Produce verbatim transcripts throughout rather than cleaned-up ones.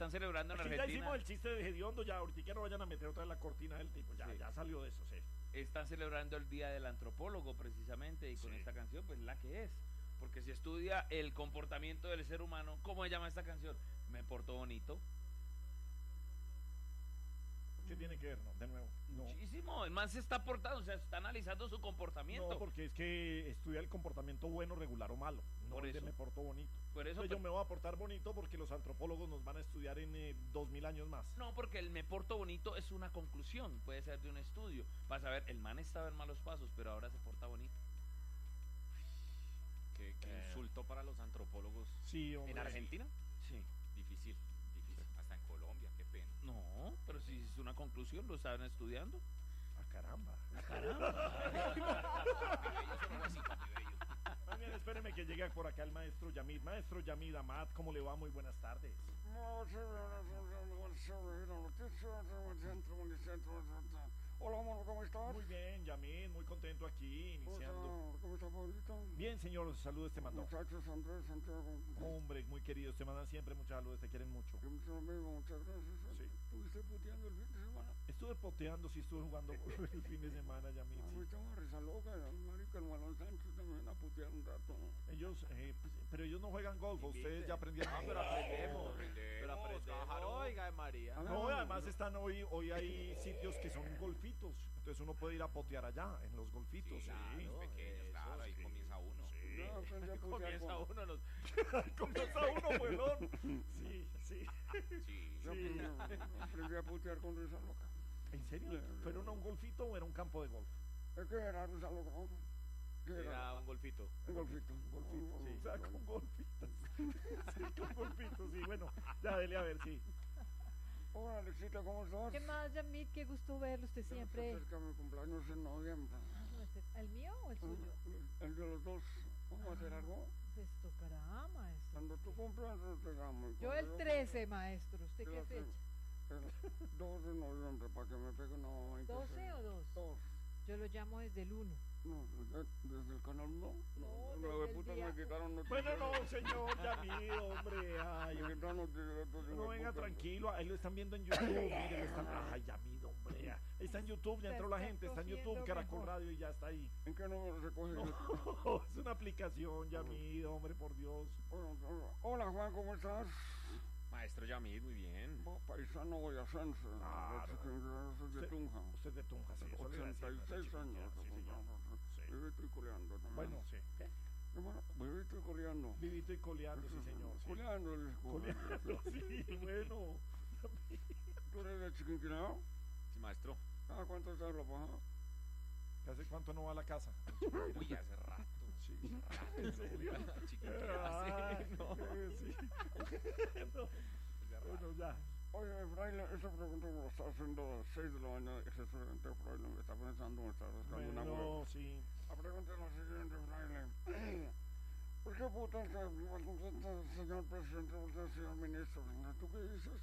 están celebrando en Aquí Argentina. ya hicimos el chiste de Hediondo, ya ahorita no vayan a meter otra vez la cortina del tipo, ya, Sí. ya salió de eso, sí. Están celebrando el Día del Antropólogo precisamente y con Sí. esta canción pues la que es, porque si estudia el comportamiento del ser humano, ¿cómo se llama esta canción? Me porto bonito. ¿Qué tiene que ver? No, de nuevo. No. Muchísimo, el man se está portando, o sea, está analizando su comportamiento. No, porque es que estudia el comportamiento bueno, regular o malo. No Por el de eso. me porto bonito. Por eso, Entonces pero- yo me voy a portar bonito porque los antropólogos nos van a estudiar en eh, dos mil años más. No, porque el me porto bonito es una conclusión, puede ser de un estudio. Vas a ver, el man estaba en malos pasos, pero ahora se porta bonito. Qué, qué Eh. insulto para los antropólogos. Sí, hombre. ¿En Argentina? Sí. Difícil, difícil. Hasta en Colombia, qué pena. No, pero si es una conclusión, lo estaban estudiando. Ah, caramba. Más bien, espéreme que llegue por acá el maestro Yamid. Maestro Yamid Amad, ¿cómo le va? Muy buenas tardes. Hola, amor, ¿cómo estás? Muy bien, Yamid, muy contento aquí, iniciando. ¿Cómo está, favorito? Bien, señor, saludos te mandó. Muchachos, Andrés, Santiago. Hombre, muy queridos, te mandan siempre muchos saludos, te quieren mucho. Yo lo mismo, muchas gracias. Sí. ¿Estuviste puteando el fin de semana? Estuve poteando, sí estuve jugando el fin de semana, Yamid. A Sí. mí estaba risa loca, marica, el Malón Sánchez también a putear un rato. Ellos, eh, pues, pero ellos no juegan golf, ustedes ya aprendieron. Ah, pero aprendemos. Pero aprendemos. Oiga, María. No, además están hoy, hoy hay sitios que son golfitos, entonces uno puede ir a potear allá, en los golfitos, sí. Claro, pequeños, eso, claro, ahí sí. comienza uno. Yo aprendí a putear Comienza con... uno los... Comienza uno, pelón. Sí, sí. Sí. Yo aprendí, aprendí a putear con risa loca. ¿En serio? ¿Fueron a un golfito o era un campo de golf? Es que era risa loca, ¿no? ¿Qué Era era? un golfito. Un golfito. Golfito, sí. O sea, con golfitos. Sí, con golfitos, sí. Bueno, ya dele a ver, sí. Hola, Alexita, ¿cómo estás? ¿Qué más, Yamid? Qué gusto verlo usted Ya siempre. está cerca mi cumpleaños en noviembre. ¿El mío o el suyo? El de los dos. ¿Vamos a hacer algo? Pues tocará, maestro. Cuando tú cumplas, te llamo. Yo el trece, maestro. ¿Usted qué fecha? El dos de noviembre, para que me pegue una mamá. ¿doce o dos? Dos. Yo lo llamo desde el uno. No, desde, desde el canal no. No, Los desde el putas día- me quitaron noticias. Bueno, no, señor Yamid, hombre. Ay, Me quitaron noticias. entonces no, me venga, putas. tranquilo. Ahí lo están viendo en YouTube. Mire, lo están. Ay, Yamid, hombre. Ahí está en YouTube, ya entró la gente. Está en YouTube, Caracol Radio y ya está ahí. ¿En qué número se coge? No, es una aplicación, Yamid, hombre, por Dios. Hola, Juan, ¿cómo estás? Maestro Yamid, muy bien. Va, paisano boyacense. Claro. Soy de Usted- Tunja. Usted de Tunja, sí. eso le iba a decir, ochenta y seis chiquitita, años. Sí, señor. Sí. Vivito y coleando también. Bueno, sí. Y bueno, vivito y coleando. Vivito y coleando, sí, señor. Sí. Coleando, el Coleando, sí, bueno. ¿Tú eres de Chiquinquirá? Sí, maestro. ¿Ah, cuánto está la paja? ¿Hace cuánto no va a la casa? Uy, hace rato. Sí. ¿En serio? Chiquitita, sí, no. Eh, sí. No, bueno, ya. Oye, Fraile, esa pregunta me lo está haciendo a las seis de la mañana. Ese estudiante Fraile me está pensando, me está rascando una Bueno, hueva. sí. La pregunta es la siguiente, Fraile. ¿Por qué putas que señor presidente, usted, señor ministro? ¿Tú qué dices?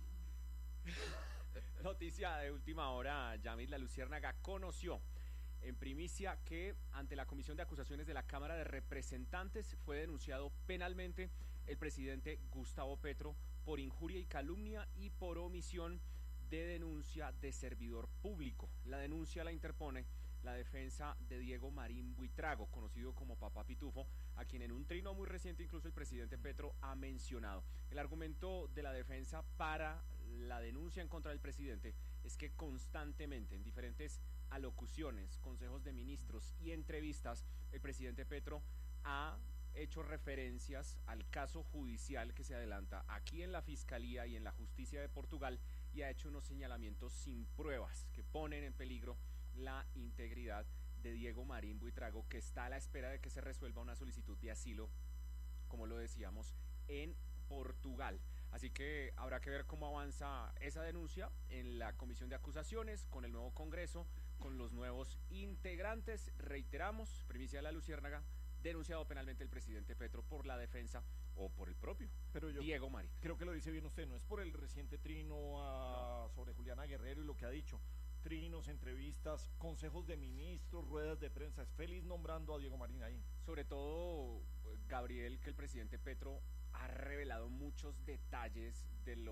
Noticia de última hora, Yamid La Luciérnaga conoció en primicia que ante la Comisión de Acusaciones de la Cámara de Representantes fue denunciado penalmente el presidente Gustavo Petro por injuria y calumnia y por omisión de denuncia de servidor público. La denuncia la interpone la defensa de Diego Marín Buitrago, conocido como Papá Pitufo, a quien en un trino muy reciente incluso el presidente Petro ha mencionado. El argumento de la defensa para la denuncia en contra del presidente es que constantemente en diferentes alocuciones, consejos de ministros y entrevistas, el presidente Petro ha hecho referencias al caso judicial que se adelanta aquí en la Fiscalía y en la Justicia de Portugal y ha hecho unos señalamientos sin pruebas que ponen en peligro la integridad de Diego Marín Buitrago, que está a la espera de que se resuelva una solicitud de asilo, como lo decíamos, en Portugal. Así que habrá que ver cómo avanza esa denuncia en la Comisión de Acusaciones, con el nuevo Congreso, con los nuevos integrantes. Reiteramos, primicia de La Luciérnaga, denunciado penalmente el presidente Petro por la defensa o por el propio Pero yo Diego Marín. creo que lo dice bien usted, no es por el reciente trino a- sobre Juliana Guerrero y lo que ha dicho. Trinos, entrevistas, consejos de ministros, ruedas de prensa. Es feliz nombrando a Diego Marín ahí. Sobre todo, Gabriel, que el presidente Petro ha revelado muchos detalles de lo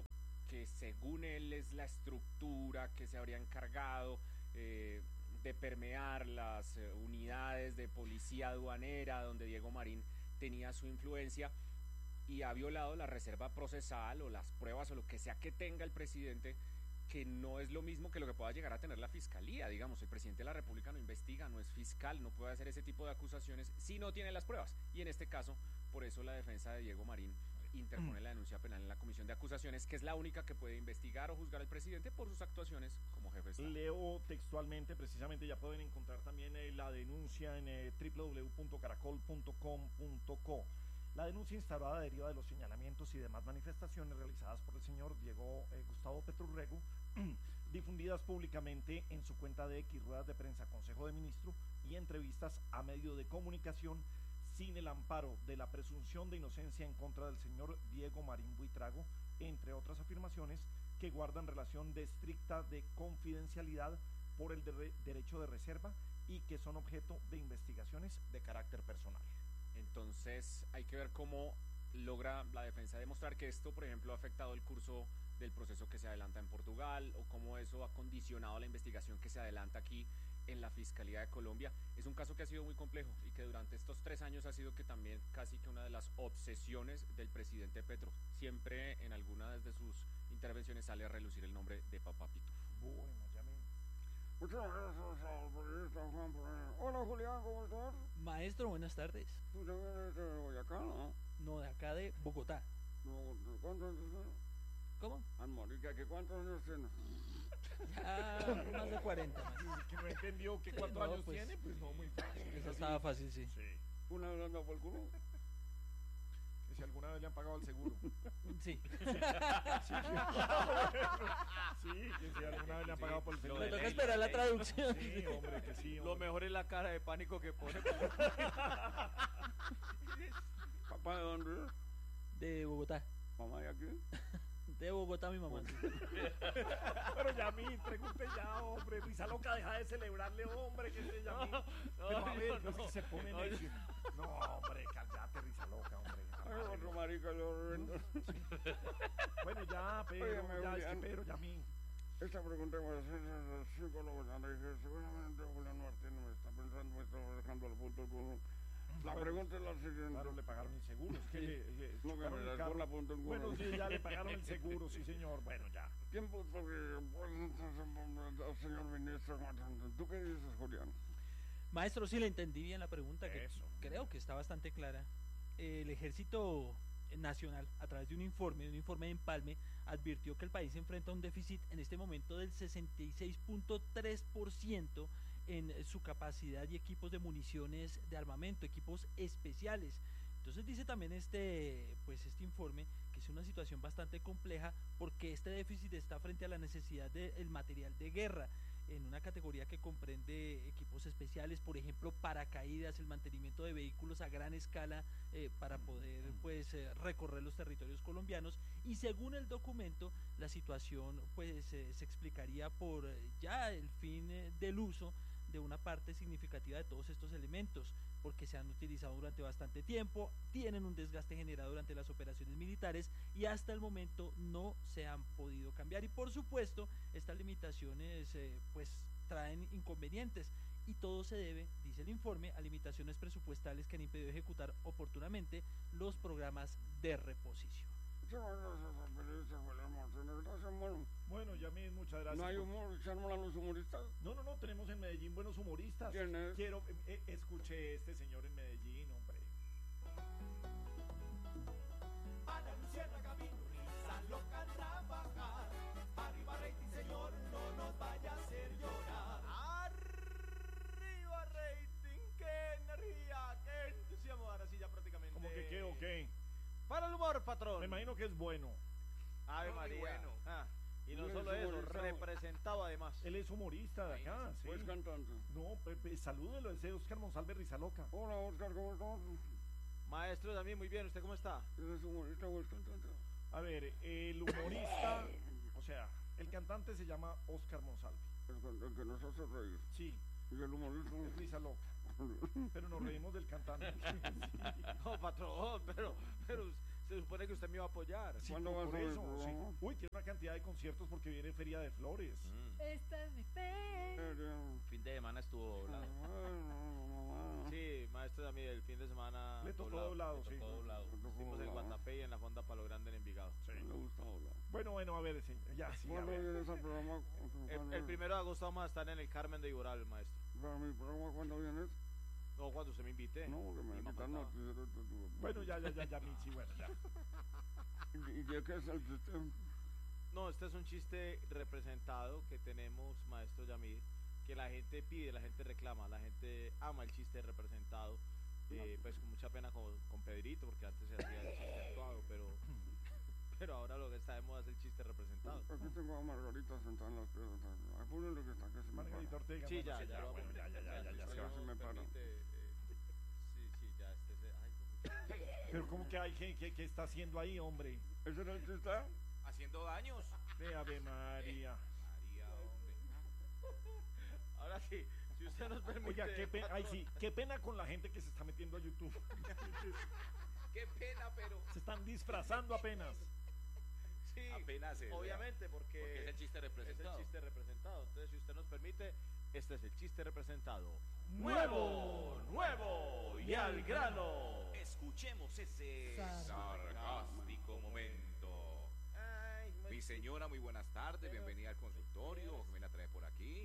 que según él es la estructura que se habría encargado eh, de permear las eh, unidades de policía aduanera donde Diego Marín tenía su influencia y ha violado la reserva procesal o las pruebas o lo que sea que tenga el presidente, que no es lo mismo que lo que pueda llegar a tener la fiscalía. Digamos, el presidente de la República no investiga, no es fiscal, no puede hacer ese tipo de acusaciones si no tiene las pruebas. Y en este caso, por eso la defensa de Diego Marín interpone la denuncia penal en la Comisión de Acusaciones, que es la única que puede investigar o juzgar al presidente por sus actuaciones como jefe de Estado. Leo textualmente, precisamente ya pueden encontrar también eh, la denuncia en eh, w w w punto caracol punto com punto co. La denuncia instaurada deriva de los señalamientos y demás manifestaciones realizadas por el señor Diego eh, Gustavo Petrurrego, difundidas públicamente en su cuenta de X, ruedas de prensa, Consejo de Ministros y entrevistas a medios de comunicación, sin el amparo de la presunción de inocencia en contra del señor Diego Marín Buitrago, entre otras afirmaciones que guardan relación de estricta de confidencialidad por el de derecho de reserva y que son objeto de investigaciones de carácter personal. Entonces hay que ver cómo logra la defensa demostrar que esto, por ejemplo, ha afectado el curso del proceso que se adelanta en Portugal, o cómo eso ha condicionado la investigación que se adelanta aquí en la Fiscalía de Colombia. Es un caso que ha sido muy complejo y que durante estos tres años ha sido que también casi que una de las obsesiones del presidente Petro. Siempre en alguna de sus intervenciones sale a relucir el nombre de Papá Pitufo. Bueno, ya me... Muchas gracias al periodista Juan Pérez. Hola Julián, ¿cómo estás? Maestro, buenas tardes. Tú también eres de Boyacá, ¿no? No, de acá de Bogotá. No, ¿cuántos años tienes? ¿Cómo? Ah, marica, ¿qué cuántos años tienes? Ya más de cuarenta. Es que no entendió que Sí, cuántos no, años pues, tiene, pues no, muy fácil. Es Eso así. estaba fácil, sí. Sí. ¿Una vez anda por el culo? Que si alguna vez le han pagado el seguro. Sí. Sí, que si alguna vez le han pagado por el seguro. Me de toca ley, esperar la la ley. traducción. Sí, hombre, que sí, Lo hombre. mejor es la cara de pánico que pone. ¿Papá de dónde es? De Bogotá. ¿Mamá de aquí? De Bogotá, mi mamá. Pero Yamín, pregunte ya, hombre. Risa loca, deja de celebrarle, hombre, que se Yamín. Pero a ver, yo es que no. se pone No, yo- necio. No, hombre, cállate, risa loca, hombre. Ay, otro marica, yo... Bueno, ya, pero, Óigame, ya, es que Julián. pero, Yamín. Esta pregunta me hace el psicólogo, ya le dije, seguramente Julián Martínez me está pensando, me está dejando al punto del culo. La pregunta es la siguiente. Claro, le pagaron el seguro. Es que le, le No, que chocaron me el da carro. por la punta del culo. Bueno, sí, ya le pagaron el seguro, sí, señor. Bueno, ya. ¿Quién puso que, pues, entonces, señor ministro, ¿tú qué dices, Julián? Maestro, sí le entendí bien la pregunta, que Eso. creo que está bastante clara. El Ejército Nacional, a través de un informe, de un informe de empalme, advirtió que el país enfrenta un déficit en este momento del sesenta y seis punto tres por ciento en su capacidad y equipos de municiones de armamento, equipos especiales. Entonces dice también este, pues este informe que es una situación bastante compleja porque este déficit está frente a la necesidad del material de guerra en una categoría que comprende equipos especiales, por ejemplo, paracaídas, el mantenimiento de vehículos a gran escala eh, para poder pues eh, recorrer los territorios colombianos, y según el documento la situación pues eh, se explicaría por eh, ya el fin eh, del uso de una parte significativa de todos estos elementos, porque se han utilizado durante bastante tiempo, tienen un desgaste generado durante las operaciones militares y hasta el momento no se han podido cambiar. Y por supuesto, estas limitaciones eh, pues traen inconvenientes y todo se debe, dice el informe, a limitaciones presupuestales que han impedido ejecutar oportunamente los programas de reposición. Muchas gracias al periodista Julián Martínez. Gracias, hermano. Bueno, Yamín, muchas gracias. ¿No hay por- humor? ¿Echarme a los humoristas? No, no, no, tenemos en Medellín buenos humoristas. ¿Quién es? Quiero, eh, eh, escuché este señor en Medellín, hombre. Ana Luciana Camino, risa loca trabajar. Arriba rating, señor, no nos vaya a hacer llorar. Arriba rating, qué energía, qué entusiasmo. Ahora sí ya prácticamente. ¿Cómo que qué o qué? Para el humor, patrón. Me imagino que es bueno. Ave No, muy María. bueno. Ah, y no Él es solo eso, humorista. representado además. Él es humorista de acá, sí. ¿O es cantante? No, Pepe, salúdelo, ese Oscar Monsalve Rizaloca. Hola, Oscar, ¿cómo estás? Maestro, también muy bien. ¿Usted cómo está? ¿Eres humorista o es cantante? A ver, el humorista, o sea, el cantante se llama Oscar Monsalve. El, que- el que nos hace reír. Sí, Y el humorista. es Rizaloca. Pero nos reímos del cantante. No, patrón, pero, pero Se supone que usted me iba a apoyar. Sí, ¿Cuándo por, vas por a ver el eso, sí. programa? Uy, tiene una cantidad de conciertos porque viene Feria de Flores. Mm. Esta es mi fe. Serio. Fin de semana estuvo doblado. Sí, maestro Yamil, el fin de semana. Le tocó doblado, Le sí. tocó doblado. Estuvimos en Guatapé y en la Fonda Palo Grande en Envigado. Sí. Me gusta hablar. Bueno, bueno, a ver, sí, ya, sí, a ¿Cuándo ver. vienes al programa? El, el primero de agosto vamos a estar en el Carmen de Iboral, maestro. ¿Para mi programa cuándo vienes? No, cuando usted me invite. No, que me Y mamá invitan a estaba. ti. Bueno, ya, ya, ya, ya, Michi, bueno, ya. ¿Y de qué es el sistema? No, este es un chiste representado que tenemos, maestro Yamil, que la gente pide, la gente reclama, la gente ama el chiste representado. Eh, pues con mucha pena con, con Pedrito, porque antes se hacía el chiste actuado, pero, pero ahora lo que está de moda es el chiste representado. Aquí tengo a Margarita sentada en las piedras. Apúrenle lo que está, que se me Margarita para. Ortega. Sí, bueno, ya, sí, ya, lo bueno, vamos. ya, ya, ya, ya, ya, si se va. usted se me nos para. permite, eh, sí, sí, ya, este se... Ay, Pero ¿cómo que hay que, que, que está haciendo ahí, hombre? ¿Ese era el chiste? Haciendo daños. Ve, Ave María. María, hombre. ahora sí, si usted nos permite... Oiga, qué pena, ay, patrón. sí, qué pena con la gente que se está metiendo a YouTube. Qué pena, pero. Se están disfrazando apenas. Sí, Apenas es, obviamente, porque, Porque es el chiste es el representado. chiste representado. Entonces, si usted nos permite, este es el chiste representado. Nuevo, nuevo y al grano. Escuchemos ese Sar- sarcástico momento. Ay, Mi señora, muy buenas tardes. Bienvenida al consultorio. ¿Qué me la trae por aquí?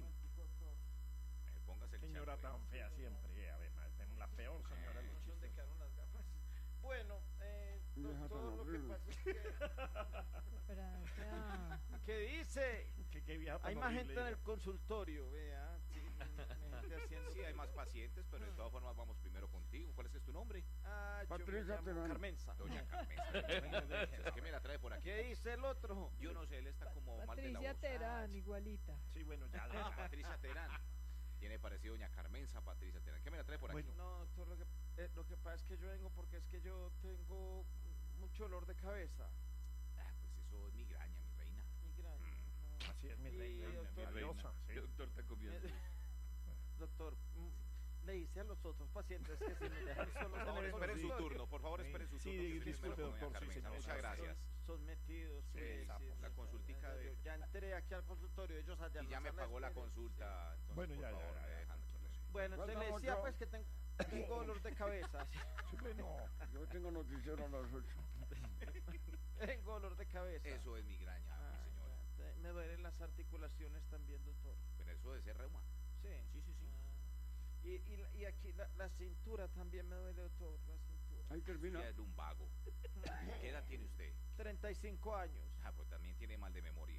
Eh, Póngase el Señora charro, tan eh. fea siempre, Ave María, tenemos la peor señora de los ¿dónde chistes. quedaron las gafas? Bueno, eh, Deja tan doctor, lo que horrible. pasa es que... Espera, espera. ¿Qué dice? ¿Qué, qué vieja tan Hay más horrible, gente en el ella. consultorio, vea. Sí, hay gente haciendo... Sí, hay más pacientes, pero de todas formas vamos primero contigo. ¿Cuál es que es tu nombre? Ah, yo me Patricia llamo Terán. Carmenza. Doña Carmen. Es que me la trae por aquí. ¿Qué dice el otro? Yo no sé, él está como mal de la Patricia voz. Terán, igualita. Sí, bueno, ya. Ah, ya. Patricia Terán. Tiene parecido Doña Carmenza, Patricia Terán. ¿Qué me la trae por aquí? Bueno. No, doctor, lo que, eh, lo que pasa es que yo vengo porque es que yo tengo mucho dolor de cabeza. Ah, pues eso es migraña, mi reina. Migraña. ajá. Así es, mi Y, reina, mi doctor, diosa, sí. Doctor, está comiendo. Doctor, mm, le dice a los otros pacientes que si me dejan solos Por en favor, el espere su consultorio, turno. Por favor, Sí, espere su sí, turno. que estoy disculpe, primero con doña doctor, sí, Carmenza. señor. Muchas gracias. Son, son metidos. Sí, sí, sapo, sí, la sí, consultica ya, de- yo ya entré aquí al consultorio, ellos allá Y no ya me están pagó la esperando. consulta. Entonces, Bueno, por ya, ya, favor, ya, me ya. dejan aquí. Bueno, entonces le Falta decía mucho. pues que ten- tengo dolor de cabeza. sí. Sí, bueno. Yo tengo noticiero a las ocho. Tengo dolor de cabeza. Eso es migraña, Ah, mi señora. ya, te- me duelen las articulaciones también, doctor. Pero eso de ser reuma. Sí. Sí, sí, sí. Ah, y, y, la- y aquí la, la cintura también me duele, doctor. La cintura. Ahí termina. Ya es lumbago. ¿Qué edad tiene usted? treinta y cinco años. Ah, pues también tiene mal de memoria.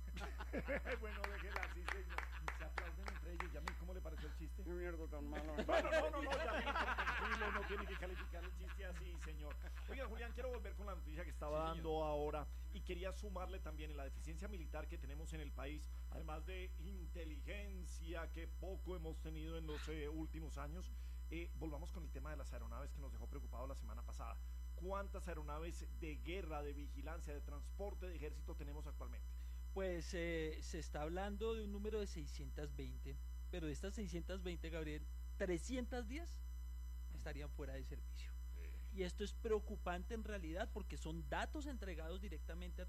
Bueno, déjela así, señor. Se aplauden entre ellos. Yamil, ¿cómo le pareció el chiste? Qué mierda tan mala. Bueno, no, no, no, Yamil, tranquilo, no tiene que calificar el chiste así, señor. Oiga, Julián, quiero volver con la noticia que estaba Sí, dando ahora y quería sumarle también en la deficiencia militar que tenemos en el país, además de inteligencia que poco hemos tenido en los eh, últimos años. Eh, volvamos con el tema de las aeronaves que nos dejó preocupado la semana pasada. ¿Cuántas aeronaves de guerra, de vigilancia, de transporte de ejército tenemos actualmente? Pues eh, se está hablando de un número de seiscientas veinte, pero de estas seiscientas veinte, Gabriel, trescientos diez estarían fuera de servicio. Y esto es preocupante en realidad porque son datos entregados directamente a